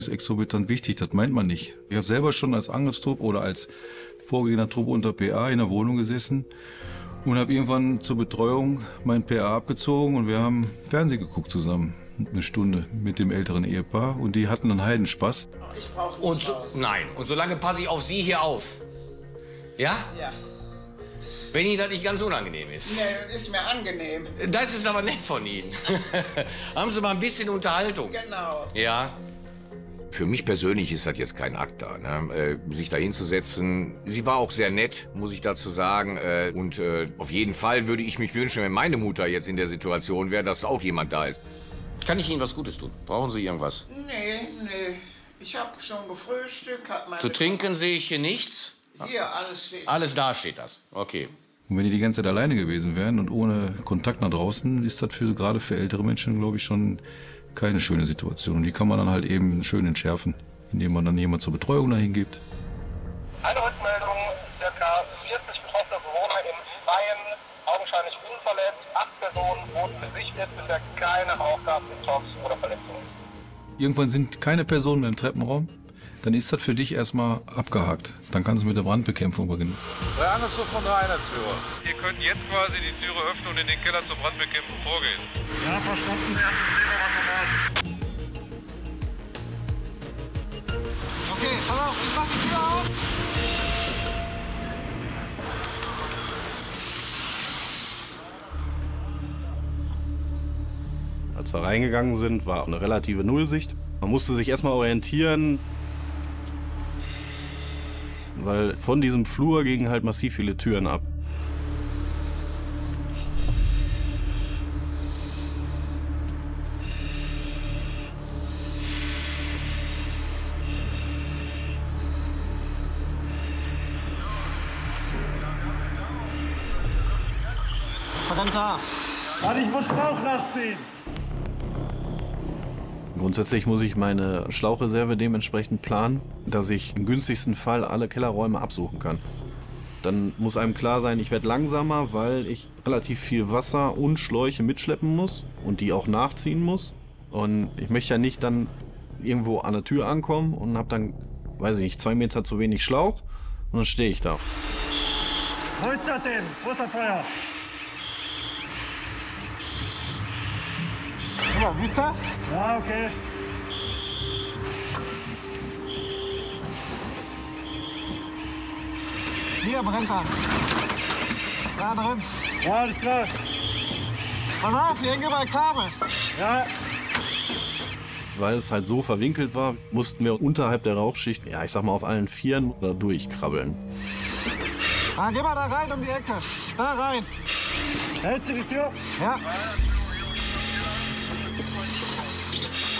Das ist exorbitant wichtig, das meint man nicht. Ich habe selber schon als Angelstrupp oder als Vorgängertrupp unter PA in der Wohnung gesessen und habe irgendwann zur Betreuung meinen PA abgezogen und wir haben Fernsehen geguckt zusammen. Eine Stunde mit dem älteren Ehepaar und die hatten einen Heidenspaß. Ich brauche nicht raus. Nein, und solange passe ich auf Sie hier auf. Ja? Ja. Wenn Ihnen das nicht ganz unangenehm ist. Nee, das ist mir angenehm. Das ist aber nett von Ihnen. Haben Sie mal ein bisschen Unterhaltung? Genau. Ja. Für mich persönlich ist das jetzt kein Akt da, ne? Sich da hinzusetzen. Sie war auch sehr nett, muss ich dazu sagen. Und auf jeden Fall würde ich mich wünschen, wenn meine Mutter jetzt in der Situation wäre, dass auch jemand da ist. Kann ich Ihnen was Gutes tun? Brauchen Sie irgendwas? Nee. Ich habe schon gefrühstückt. Zu trinken sehe ich hier nichts. Hier, alles steht. Alles da steht das. Okay. Und wenn die ganze Zeit alleine gewesen wären und ohne Kontakt nach draußen, ist das gerade für ältere Menschen, glaube ich, schon keine schöne Situation. Und die kann man dann halt eben schön entschärfen, indem man dann jemand zur Betreuung dahin gibt. Eine Rückmeldung, ca. 40 betroffene Bewohner im Freien, augenscheinlich unverletzt, 8 Personen wurden besichtigt, bisher keine Aufgabentox oder Verletzungen. Irgendwann sind keine Personen mehr im Treppenraum, dann ist das für dich erstmal abgehakt. Dann kannst du mit der Brandbekämpfung beginnen. Der Angelzug von der Einheitsführer. Ihr könnt jetzt quasi die Türe öffnen und in den Keller zur Brandbekämpfung vorgehen. Ja, verstanden. Okay, pass auf, ich mach die Tür auf. Als wir reingegangen sind, war eine relative Nullsicht. Man musste sich erstmal orientieren, weil von diesem Flur gingen halt massiv viele Türen ab. Verdammt da. Warte, ich muss Schlauch nachziehen. Grundsätzlich muss ich meine Schlauchreserve dementsprechend planen, dass ich im günstigsten Fall alle Kellerräume absuchen kann. Dann muss einem klar sein, ich werde langsamer, weil ich relativ viel Wasser und Schläuche mitschleppen muss und die auch nachziehen muss. Und ich möchte ja nicht dann irgendwo an der Tür ankommen und habe dann, weiß ich nicht, 2 Meter zu wenig Schlauch und dann stehe ich da. Wo ist das denn? Wo ist das Feuer? Guck mal, wisst ihr? Ja, okay. Hier brennt er. Da drin. Ja, alles klar. Pass auf, hier hängen überall Kabel. Ja. Weil es halt so verwinkelt war, mussten wir unterhalb der Rauchschicht, ja, ich sag mal auf allen Vieren, da durchkrabbeln. Ah, geh mal da rein um die Ecke. Da rein. Hältst du die Tür? Ja.